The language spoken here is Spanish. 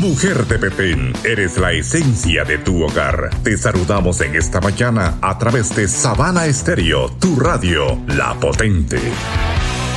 Mujer de Petén, eres la esencia de tu hogar. Te saludamos en esta mañana a través de Sabana Estéreo, tu radio, La Potente.